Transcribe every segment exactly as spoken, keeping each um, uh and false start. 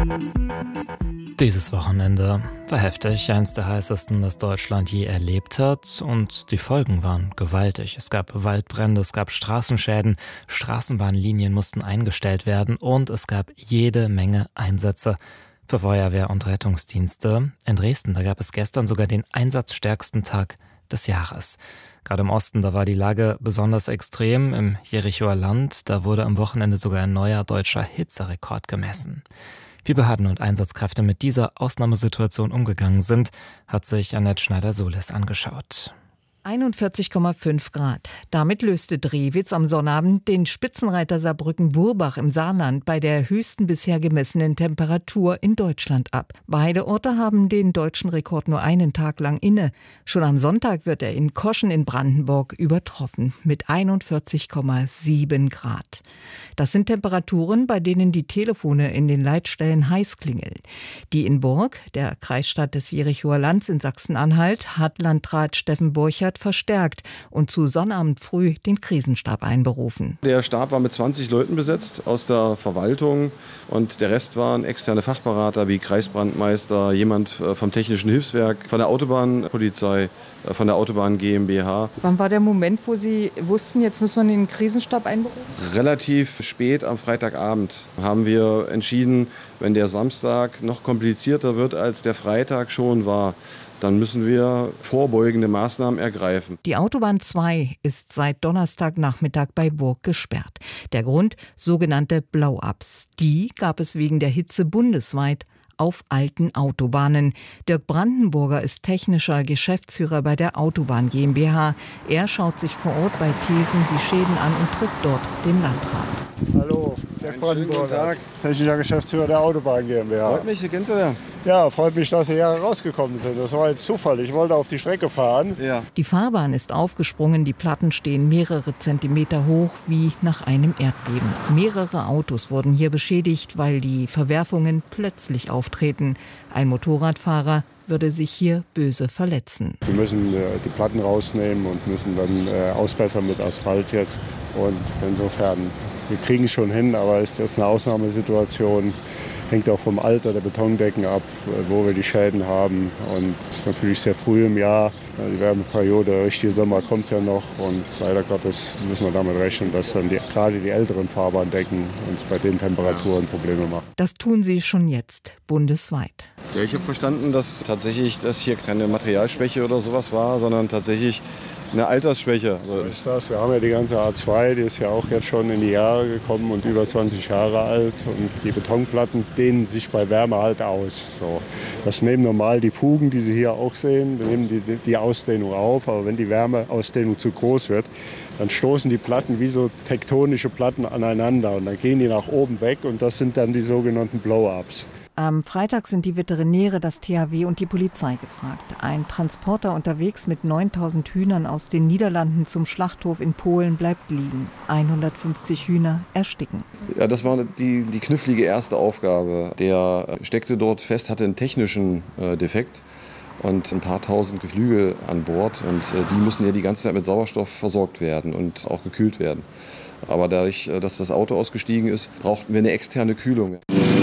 Dieses Wochenende war heftig, eins der heißesten, das Deutschland je erlebt hat, und die Folgen waren gewaltig. Es gab Waldbrände, es gab Straßenschäden, Straßenbahnlinien mussten eingestellt werden und es gab jede Menge Einsätze für Feuerwehr und Rettungsdienste. In Dresden, da gab es gestern sogar den einsatzstärksten Tag des Jahres. Gerade im Osten, da war die Lage besonders extrem. Im Jerichoer Land, da wurde am Wochenende sogar ein neuer deutscher Hitzerekord gemessen. Wie Behörden und Einsatzkräfte mit dieser Ausnahmesituation umgegangen sind, hat sich Annette Schneider-Solis angeschaut. einundvierzig Komma fünf Grad. Damit löste Drewitz am Sonnabend den Spitzenreiter Saarbrücken-Burbach im Saarland bei der höchsten bisher gemessenen Temperatur in Deutschland ab. Beide Orte haben den deutschen Rekord nur einen Tag lang inne. Schon am Sonntag wird er in Koschen in Brandenburg übertroffen mit einundvierzig Komma sieben Grad. Das sind Temperaturen, bei denen die Telefone in den Leitstellen heiß klingeln. Die in Burg, der Kreisstadt des Jerichoer Lands in Sachsen-Anhalt, hat Landrat Steffen Borchert verstärkt und zu Sonnabend früh den Krisenstab einberufen. Der Stab war mit zwanzig Leuten besetzt aus der Verwaltung und der Rest waren externe Fachberater wie Kreisbrandmeister, jemand vom Technischen Hilfswerk, von der Autobahnpolizei, von der Autobahn GmbH. Wann war der Moment, wo Sie wussten, jetzt muss man den Krisenstab einberufen? Relativ spät am Freitagabend haben wir entschieden, wenn der Samstag noch komplizierter wird, als der Freitag schon war, dann müssen wir vorbeugende Maßnahmen ergreifen. Die Autobahn zwei ist seit Donnerstagnachmittag bei Burg gesperrt. Der Grund? Sogenannte Blow-ups. Die gab es wegen der Hitze bundesweit auf alten Autobahnen. Dirk Brandenburger ist technischer Geschäftsführer bei der Autobahn GmbH. Er schaut sich vor Ort bei Thesen die Schäden an und trifft dort den Landrat. Hallo, Dirk Brandenburger, technischer Geschäftsführer der Autobahn GmbH. Freut mich, kennst du ja? Ja, freut mich, dass Sie hier rausgekommen sind. Das war jetzt Zufall. Ich wollte auf die Strecke fahren. Ja. Die Fahrbahn ist aufgesprungen, die Platten stehen mehrere Zentimeter hoch, wie nach einem Erdbeben. Mehrere Autos wurden hier beschädigt, weil die Verwerfungen plötzlich auftreten. Ein Motorradfahrer würde sich hier böse verletzen. Wir müssen äh, die Platten rausnehmen und müssen dann äh, ausbessern mit Asphalt jetzt. Und insofern, wir kriegen es schon hin, aber es ist jetzt eine Ausnahmesituation. Hängt auch vom Alter der Betondecken ab, wo wir die Schäden haben. Und es ist natürlich sehr früh im Jahr. Die Wärmeperiode, der richtige Sommer kommt ja noch. Und leider Gottes müssen wir damit rechnen, dass dann die, gerade die älteren Fahrbahndecken uns bei den Temperaturen Probleme machen. Das tun sie schon jetzt, bundesweit. Ja, ich habe verstanden, dass tatsächlich das hier keine Materialschwäche oder sowas war, sondern tatsächlich eine Altersschwäche. So ist das. Wir haben ja die ganze A zwei, die ist ja auch jetzt schon in die Jahre gekommen und über zwanzig Jahre alt. Und die Betonplatten dehnen sich bei Wärme halt aus. So. Das nehmen normal die Fugen, die Sie hier auch sehen, wir nehmen die, die Ausdehnung auf. Aber wenn die Wärmeausdehnung zu groß wird, dann stoßen die Platten wie so tektonische Platten aneinander. Und dann gehen die nach oben weg und das sind dann die sogenannten Blow-ups. Am Freitag sind die Veterinäre, das T H W und die Polizei gefragt. Ein Transporter unterwegs mit neuntausend Hühnern aus den Niederlanden zum Schlachthof in Polen bleibt liegen. hundertfünfzig Hühner ersticken. Ja, das war die, die knifflige erste Aufgabe. Der steckte dort fest, hatte einen technischen äh, Defekt und ein paar tausend Geflügel an Bord. Und äh, die müssen ja die ganze Zeit mit Sauerstoff versorgt werden und auch gekühlt werden. Aber dadurch, dass das Auto ausgestiegen ist, brauchten wir eine externe Kühlung.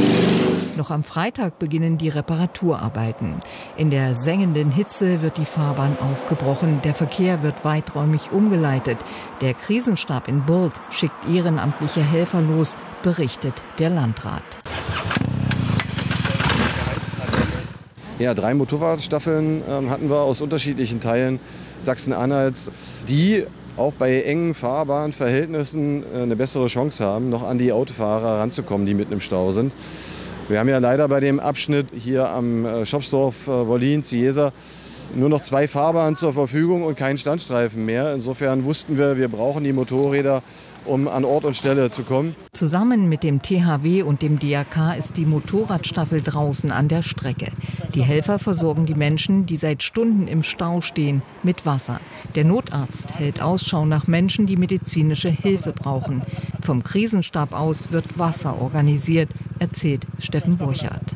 Noch am Freitag beginnen die Reparaturarbeiten. In der sengenden Hitze wird die Fahrbahn aufgebrochen. Der Verkehr wird weiträumig umgeleitet. Der Krisenstab in Burg schickt ehrenamtliche Helfer los, berichtet der Landrat. Ja, drei Motorradstaffeln äh, hatten wir aus unterschiedlichen Teilen Sachsen-Anhalts, die auch bei engen Fahrbahnverhältnissen äh, eine bessere Chance haben, noch an die Autofahrer ranzukommen, die mitten im Stau sind. Wir haben ja leider bei dem Abschnitt hier am Schopsdorf, Wollin, Ziesa nur noch zwei Fahrbahnen zur Verfügung und keinen Standstreifen mehr. Insofern wussten wir, wir brauchen die Motorräder, um an Ort und Stelle zu kommen. Zusammen mit dem T H W und dem D R K ist die Motorradstaffel draußen an der Strecke. Die Helfer versorgen die Menschen, die seit Stunden im Stau stehen, mit Wasser. Der Notarzt hält Ausschau nach Menschen, die medizinische Hilfe brauchen. Vom Krisenstab aus wird Wasser organisiert, erzählt Steffen Borchert.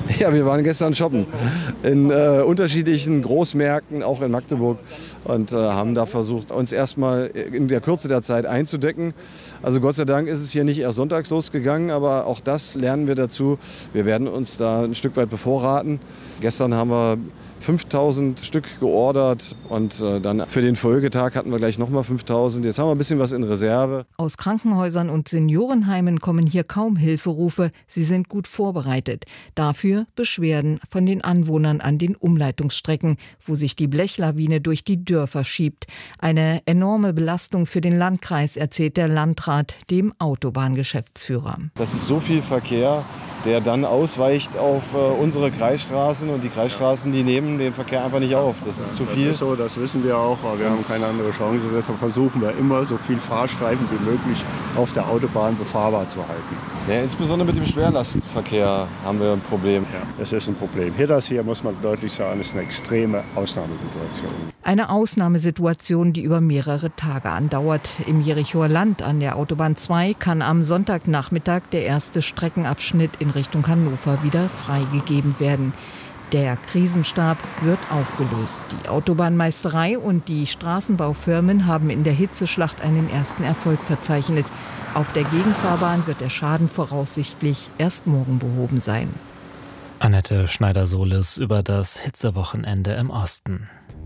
Ja, wir waren gestern shoppen in äh, unterschiedlichen Großmärkten, auch in Magdeburg, und äh, haben da versucht, uns erstmal in der Kürze der Zeit einzudecken. Also Gott sei Dank ist es hier nicht erst sonntags losgegangen, aber auch das lernen wir dazu. Wir werden uns da ein Stück weit bevorraten. Gestern haben wir fünftausend Stück geordert und äh, dann für den Folgetag hatten wir gleich nochmal fünftausend. Jetzt haben wir ein bisschen was in Reserve. Aus Krankenhäusern und Seniorenheimen kommen hier kaum Hilferufe. Sie sind gut vorbereitet. Dafür Beschwerden von den Anwohnern an den Umleitungsstrecken, wo sich die Blechlawine durch die Dörfer schiebt. Eine enorme Belastung für den Landkreis, erzählt der Landrat dem Autobahngeschäftsführer. Das ist so viel Verkehr, der dann ausweicht auf äh, unsere Kreisstraßen, und die Kreisstraßen, die nehmen den Verkehr einfach nicht auf. Das ist zu viel. Das ist so, das wissen wir auch, aber wir haben keine andere Chance. Deshalb versuchen wir immer, so viel Fahrstreifen wie möglich auf der Autobahn befahrbar zu halten. Ja, insbesondere mit dem Schwerlastverkehr haben wir ein Problem. Ja, das ist ein Problem. Hier, das hier, muss man deutlich sagen, ist eine extreme Ausnahmesituation. Eine Ausnahmesituation, die über mehrere Tage andauert. Im Jerichoer Land an der Autobahn zwei kann am Sonntagnachmittag der erste Streckenabschnitt in Richtung Hannover wieder freigegeben werden. Der Krisenstab wird aufgelöst. Die Autobahnmeisterei und die Straßenbaufirmen haben in der Hitzeschlacht einen ersten Erfolg verzeichnet. Auf der Gegenfahrbahn wird der Schaden voraussichtlich erst morgen behoben sein. Annette Schneider-Sohles über das Hitzewochenende im Osten.